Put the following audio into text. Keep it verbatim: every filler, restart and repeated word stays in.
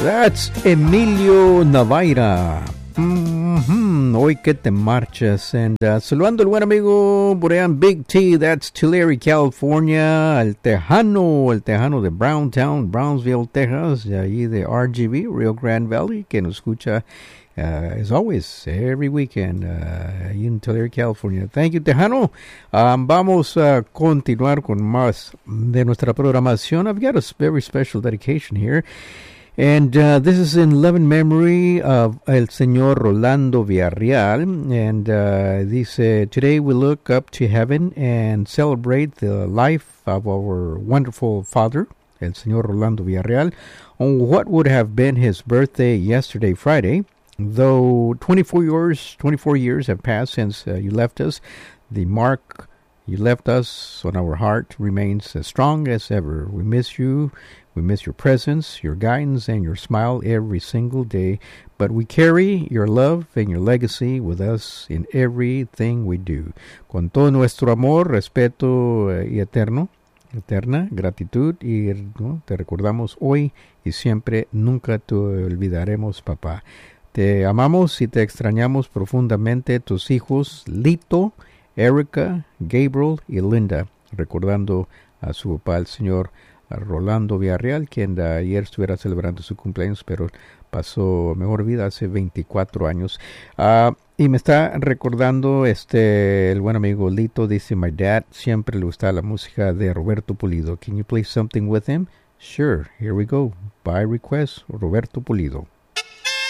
That's Emilio Navaira. Mm-hmm. Hoy que te marchas. And uh, saludando al buen amigo por allá en Big T, that's Tulare, California. El Tejano, el Tejano de Browntown, Brownsville, Texas. Y ahí de R G V, Rio Grande Valley, que nos escucha uh, as always, every weekend uh, ahí en Tulare, California. Thank you, Tejano. Um, vamos a continuar con más de nuestra programación. I've got a very special dedication here. And uh, this is in loving memory of El Señor Rolando Villarreal. And uh, dice, today we look up to heaven and celebrate the life of our wonderful father, El Señor Rolando Villarreal, on what would have been his birthday yesterday, Friday. Though twenty-four years, twenty-four years have passed since uh, you left us, the mark you left us on our heart remains as strong as ever. We miss you. We miss your presence, your guidance, and your smile every single day. But we carry your love and your legacy with us in everything we do. Con todo nuestro amor, respeto eh, y eterno, eterna gratitud, y ¿no? te recordamos hoy y siempre, nunca te olvidaremos, papá. Te amamos y te extrañamos profundamente, tus hijos Lito, Erica, Gabriel y Linda, recordando a su papá, el señor Rolando Villarreal, quien de ayer estuviera celebrando su cumpleaños, pero pasó mejor vida hace veinticuatro años. Uh, y me está recordando este el buen amigo Lito, dice, my dad siempre le gustaba la música de Roberto Pulido. Can you play something with him? Sure, here we go. By request, Roberto Pulido.